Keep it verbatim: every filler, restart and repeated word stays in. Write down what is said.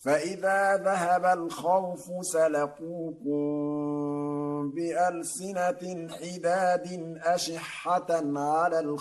فإذا ذهب الخوف سلقوكم بألسنة حداد أشحة على